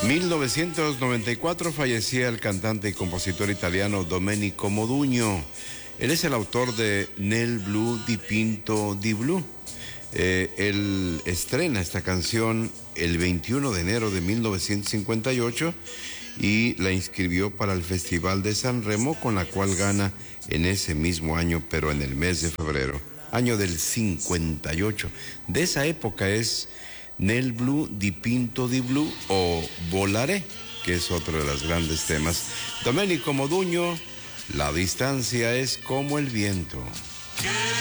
1994 fallecía el cantante y compositor italiano Domenico Modugno. Él es el autor de Nel blu dipinto di blu. Él estrena esta canción el 21 de enero de 1958 y la inscribió para el Festival de San Remo, con la cual gana en ese mismo año, pero en el mes de febrero, año del 58. De esa época es Nel blu dipinto di blu o Volaré, que es otro de los grandes temas. Domenico Modugno, La distancia es como el viento.